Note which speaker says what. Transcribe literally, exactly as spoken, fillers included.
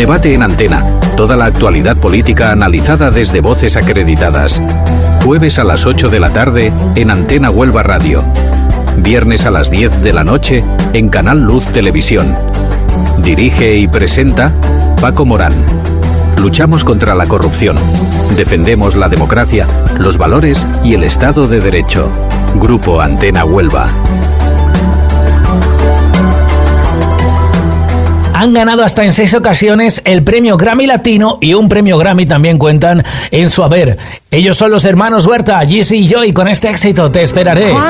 Speaker 1: Debate en Antena. Toda la actualidad política analizada desde voces acreditadas. Jueves a las ocho de la tarde en Antena Huelva Radio. Viernes a las diez de la noche en Canal Luz Televisión. Dirige y presenta Paco Morán. Luchamos contra la corrupción. Defendemos la democracia, los valores y el Estado de Derecho. Grupo Antena Huelva.
Speaker 2: Han ganado hasta en seis ocasiones el premio Grammy Latino y un premio Grammy también cuentan en su haber. Ellos son los hermanos Huerta, Yeezy y Joy, con este éxito Te Esperaré.